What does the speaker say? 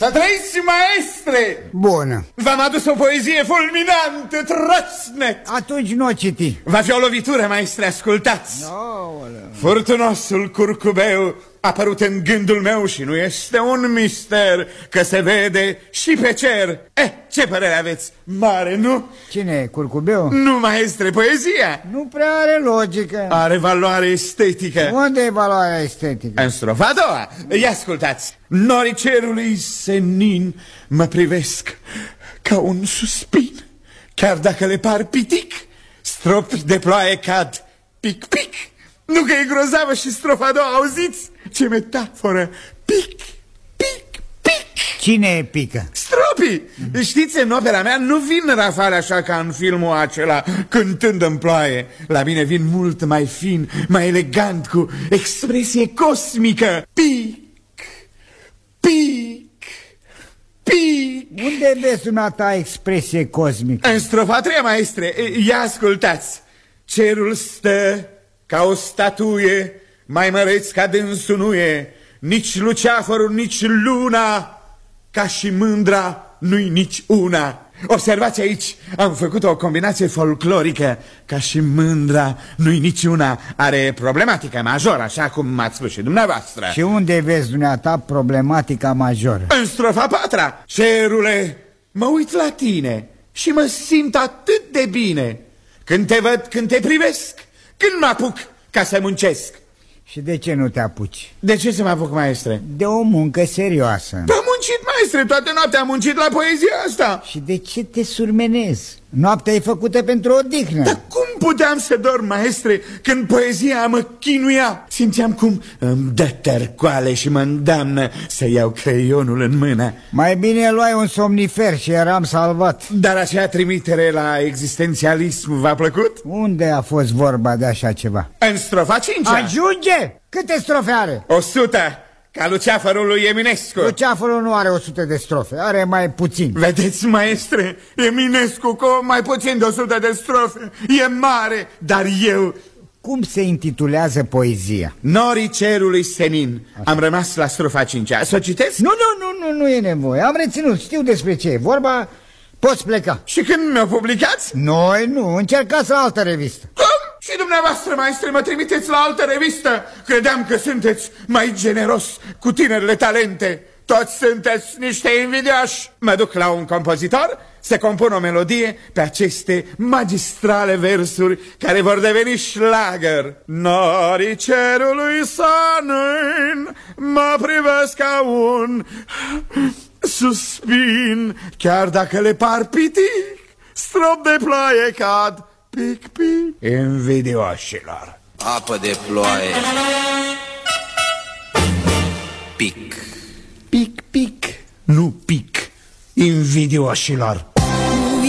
Să trăiți, maestre! Bună. V-am adus o poezie fulminantă, trăsnet. Atunci nu o citi. Va fi o lovitură, maestre, ascultați. Furtunosul curcubeu a apărut în gândul meu și nu este un mister, că se vede și pe cer. Ce părere aveți? Mare, nu? Cine e, curcubeu? Nu, maestre, poezia Nu prea are logică. are valoare estetică. Unde e valoarea estetică? În strofa a doua, ia ascultați. Norii cerului senin mă privesc ca un suspin, chiar dacă le par pitic, stropi de ploaie cad pic, pic. Nu că e grozavă și strofa a doua, auziți? Ce metaforă, pic, pic, pic. Cine pică? Stropii! Știți, în opera mea nu vin rafale așa ca în filmul acela cântând în ploaie. La mine vin mult mai fin, mai elegant, cu expresie cosmică. Pic, pic, pic. Unde vezi dumneata expresie cosmică? În strofa a treia, maestre, ia ascultați. Cerul stă ca o statuie, mai măreț ca dânsul nu e, nici luceafărul, nici luna, ca și mândra nu-i nici una. Observați aici, am făcut o combinație folclorică, ca și mândra nu-i nici una. Are problematică majoră, așa cum ați spus și dumneavoastră. Și unde vezi dumneata problematica majoră? În strofa a patra. Cerule, mă uit la tine și mă simt atât de bine când te văd, când te privesc, când mă apuc ca să muncesc. Și de ce nu te apuci? De ce să mă apuc, maestre? De o muncă serioasă. Am muncit, maestre, toată noaptea am muncit la poezia asta. Și de ce te surmenezi? Noaptea e făcută pentru odihnă. Dar cum puteam să dorm, maestre, când poezia mă chinuia? Simțeam cum îmi dă tărcoale și mă îndeamnă să iau creionul în mână. Mai bine luai un somnifer și eram salvat. Dar acea trimitere la existențialism v-a plăcut? Unde a fost vorba de așa ceva? În strofa 5-a. Ajunge! Câte strofe are? 100, ca luceafărul lui Eminescu. Luceafărul nu are 100 de strofe, are mai puțin. Vedeți, maestre, Eminescu cu mai puțin de 100 de strofe e mare, dar eu... Cum se intitulează poezia? Norii cerului senin. Așa. Am rămas la strofa 5-a. Să o citesc? Nu e nevoie. Am reținut, știu despre ce e vorba. Poți pleca. Și când mi-o publicați? Noi nu, încercați la altă revistă. Cum? Și dumneavoastră, maestre, mă trimiteți la altă revistă? Credeam că sunteți mai generos cu tinerile talente. Toți sunteți niște invidioși. Mă duc la un compozitor să compun o melodie pe aceste magistrale versuri care vor deveni șlagăr. Norii cerului senin mă privesc ca un suspin, chiar dacă le par pitic, strop de ploaie cad pic, pic. Invidioșilor. Apă de ploaie. Pic. Pic, pic, nu pic. Invidioșilor.